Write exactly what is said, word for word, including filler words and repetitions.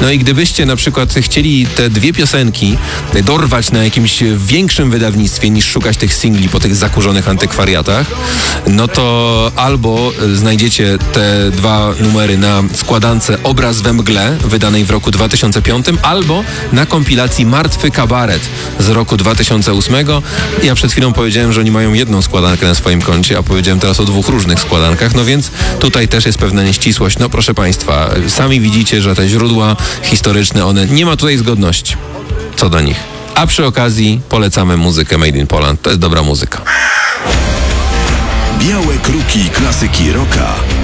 No i gdybyście na przykład chcieli te dwie piosenki dorwać na jakimś większym wydawnictwie niż szukać tych singli po tych zakurzonych antykwariatach, no to albo znajdziecie te dwa numery na składance Obraz we mgle, wydanej w roku dwa tysiące piątym, albo na kompilacji Martwy kabaret z roku dwa tysiące ósmego. Ja przed chwilą powiedziałem, że oni mają jedną składankę na swoim koncie, a powiedziałem teraz o dwóch różnych składankach, no więc tutaj też jest pewna nieścisłość. No proszę Państwa, sami widzicie, że te źródła historyczne, one nie ma tutaj zgodności co do nich. A przy okazji polecamy muzykę Made in Poland. To jest dobra muzyka. Białe kruki klasyki rocka.